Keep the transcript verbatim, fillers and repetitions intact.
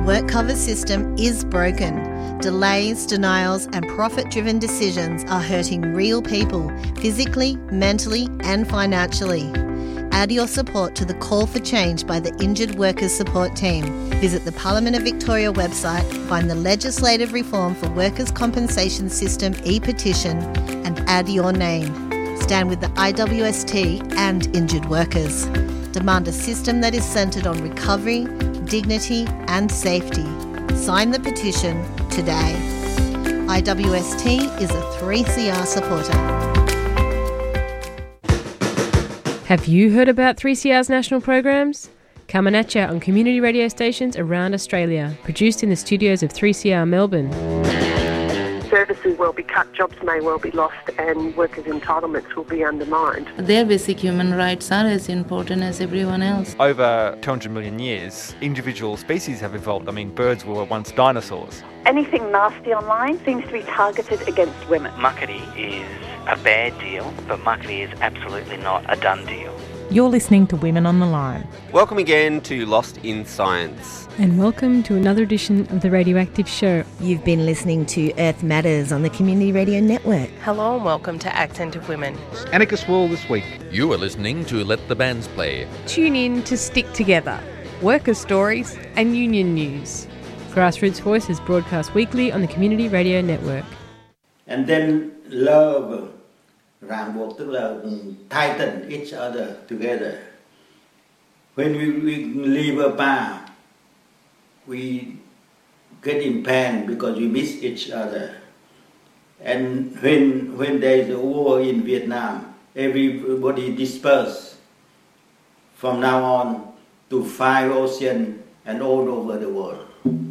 work cover system is broken. Delays, denials and profit-driven decisions are hurting real people, physically, mentally and financially. Add your support to the call for change by the Injured Workers Support Team. Visit the Parliament of Victoria website, find the Legislative Reform for Workers' Compensation System e-petition and add your name. Stand with the I W S T and injured workers. Demand a system that is centred on recovery, dignity and safety. Sign the petition today. I W S T is a three C R supporter. Have you heard about three C R's national programs? Coming at you on community radio stations around Australia, produced in the studios of three C R Melbourne. Services will be cut, jobs may well be lost and workers' entitlements will be undermined. Their basic human rights are as important as everyone else. Over two hundred million years, individual species have evolved. I mean, birds were once dinosaurs. Anything nasty online seems to be targeted against women. Muckaty is a bad deal, but muckaty is absolutely not a done deal. You're listening to Women on the Line. Welcome again to Lost in Science. And welcome to another edition of The Radioactive Show. You've been listening to Earth Matters on the Community Radio Network. Hello and welcome to Accent of Women. Anarchist World this week. You are listening to Let the Bands Play. Tune in to Stick Together, worker stories and union news. Grassroots Voices broadcast weekly on the Community Radio Network. And then love, ràng buộc tức là tighten each other together. When we, we live apart, we get in pain because we miss each other. And when when there is a war in Vietnam, everybody dispersed from now on to five oceans and all over the world.